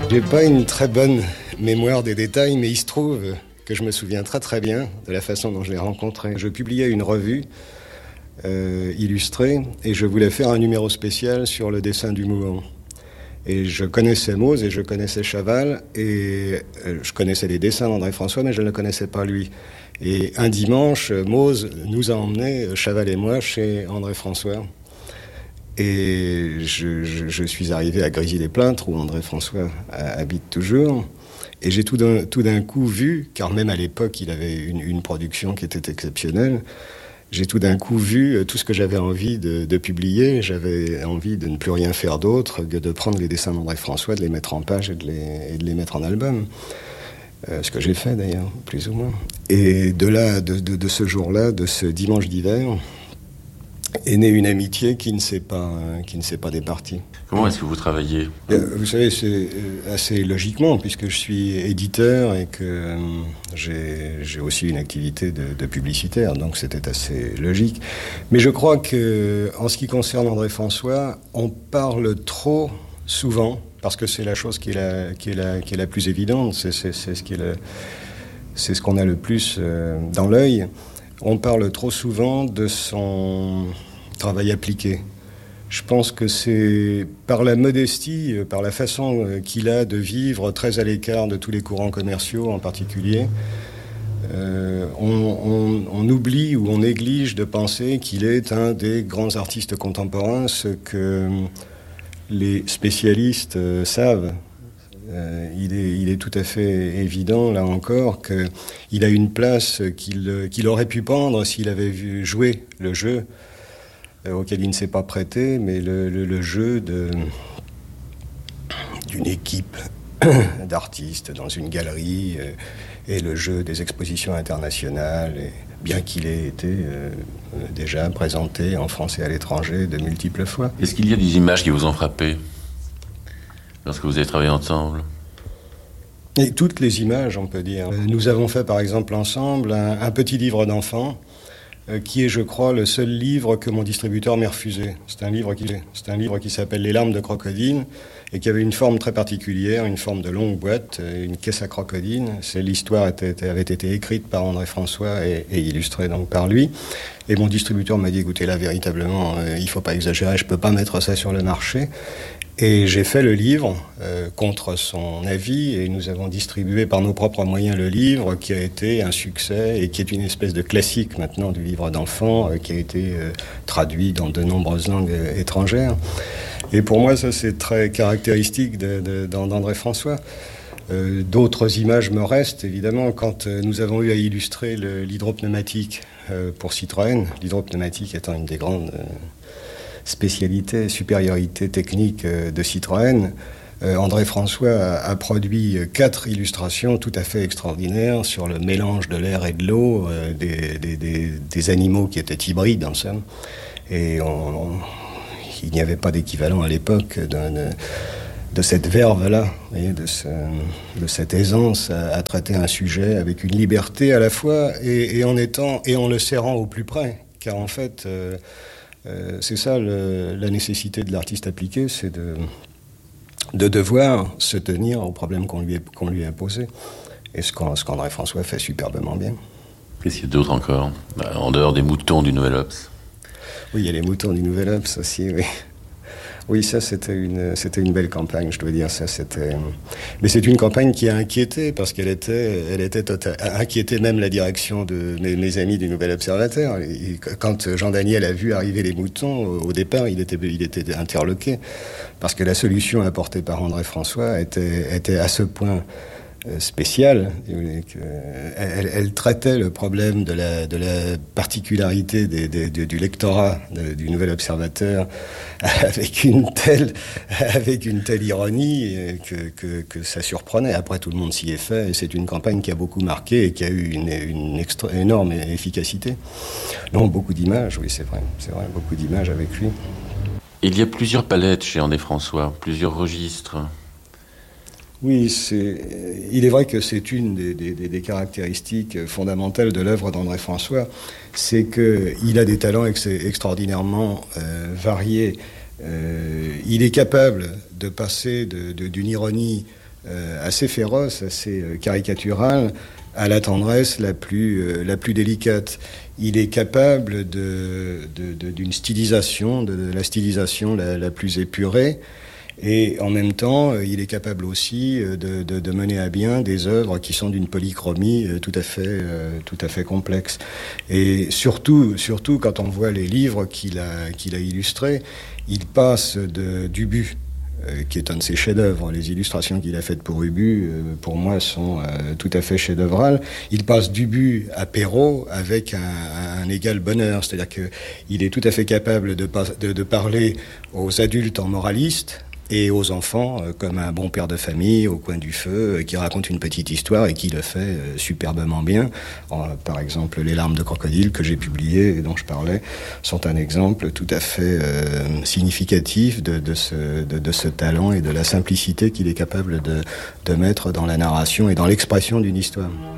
J'ai pas une très bonne mémoire des détails, mais il se trouve que je me souviens très très bien de la façon dont je l'ai rencontré. Je publiais une revue illustrée et je voulais faire un numéro spécial sur le dessin du mouvement. Et je connaissais Mauss et je connaissais Chaval et je connaissais les dessins d'André François, mais je ne le connaissais pas lui. Et un dimanche, Mauss nous a emmenés, Chaval et moi, chez André François. Et je suis arrivé à Grésy-les-Plaintres, où André François habite toujours. Et j'ai tout d'un coup vu, car même à l'époque, il avait une production qui était exceptionnelle, j'ai tout d'un coup vu tout ce que j'avais envie de publier. J'avais envie de ne plus rien faire d'autre que de prendre les dessins d'André François, de les mettre en page et de les mettre en album. Ce que j'ai fait d'ailleurs, plus ou moins. Et de là, de ce jour-là, de ce dimanche d'hiver, est née une amitié qui ne s'est pas départie. Comment est-ce que vous travaillez ? Vous savez, c'est assez logiquement, puisque je suis éditeur et que j'ai aussi une activité de publicitaire, donc c'était assez logique. Mais je crois que, en ce qui concerne André François, on parle trop souvent, parce que c'est la chose qui est la plus évidente, c'est ce qu'on a le plus dans l'œil. On parle trop souvent de son travail appliqué. Je pense que c'est par la modestie, par la façon qu'il a de vivre très à l'écart de tous les courants commerciaux en particulier, on oublie ou on néglige de penser qu'il est un des grands artistes contemporains, ce que les spécialistes savent. Il est tout à fait évident, là encore, qu'il a une place qu'il aurait pu prendre s'il avait joué le jeu auquel il ne s'est pas prêté, mais le jeu d'une équipe d'artistes dans une galerie et le jeu des expositions internationales, et bien qu'il ait été déjà présenté en France et à l'étranger de multiples fois. Est-ce qu'il y a des images qui vous ont frappé lorsque vous avez travaillé ensemble ? Et toutes les images, on peut dire. Nous avons fait par exemple ensemble un petit livre d'enfant qui est, je crois, le seul livre que mon distributeur m'ait refusé. C'est un livre qui s'appelle Les larmes de crocodile et qui avait une forme très particulière, une forme de longue boîte, une caisse à crocodile. L'histoire avait été écrite par André François et illustrée donc par lui. Et mon distributeur m'a dit, écoutez, là, véritablement, il ne faut pas exagérer, je ne peux pas mettre ça sur le marché. Et j'ai fait le livre contre son avis et nous avons distribué par nos propres moyens le livre qui a été un succès et qui est une espèce de classique maintenant du livre d'enfant qui a été traduit dans de nombreuses langues étrangères. Et pour moi, ça c'est très caractéristique d'André François. D'autres images me restent évidemment quand nous avons eu à illustrer l'hydropneumatique pour Citroën, l'hydropneumatique étant une des grandes spécialité, supériorité technique de Citroën. André François a produit 4 illustrations tout à fait extraordinaires sur le mélange de l'air et de l'eau, des animaux qui étaient hybrides en somme. Et il n'y avait pas d'équivalent à l'époque de cette verve-là, de cette aisance à traiter un sujet avec une liberté à la fois et en le serrant au plus près. Car en fait, c'est ça la nécessité de l'artiste appliqué, c'est de devoir se tenir aux problèmes qu'on lui a posés. Et ce qu'André François fait superbement bien. Qu'est-ce qu'il y a d'autre encore, en dehors des moutons du Nouvel Obs ? Oui, il y a les moutons du Nouvel Obs aussi, oui. Oui, ça, c'était une belle campagne, je dois dire. Mais c'est une campagne qui a inquiété, parce qu'elle inquiétait même la direction de mes amis du Nouvel Observateur. Et quand Jean Daniel a vu arriver les moutons, au départ, il était interloqué, parce que la solution apportée par André François était à ce point spéciale. Elle traitait le problème de la particularité du lectorat du Nouvel Observateur avec une telle ironie que ça surprenait. Après, tout le monde s'y est fait et c'est une campagne qui a beaucoup marqué et qui a eu une énorme efficacité. Donc beaucoup d'images, oui, c'est vrai, beaucoup d'images avec lui. Il y a plusieurs palettes chez André François, plusieurs registres. Oui, il est vrai que c'est une des caractéristiques fondamentales de l'œuvre d'André François, c'est qu'il a des talents extraordinairement variés. Il est capable de passer d'une ironie assez féroce, assez caricaturale, à la tendresse la plus délicate. Il est capable d'une stylisation, de la stylisation la plus épurée. Et en même temps, il est capable aussi de mener à bien des œuvres qui sont d'une polychromie tout à fait complexe. Et surtout quand on voit les livres qu'il a illustrés, il passe d'Ubu, qui est un de ses chefs-d'œuvre. Les illustrations qu'il a faites pour Ubu, pour moi, sont tout à fait chef-d'œuvrales. Il passe d'Ubu à Perrault avec un égal bonheur. C'est-à-dire qu'il est tout à fait capable de parler aux adultes en moraliste, et aux enfants, comme un bon père de famille au coin du feu, qui raconte une petite histoire et qui le fait superbement bien. Par exemple, Les larmes de crocodile, que j'ai publié et dont je parlais, sont un exemple tout à fait significatif de ce talent et de la simplicité qu'il est capable de mettre dans la narration et dans l'expression d'une histoire.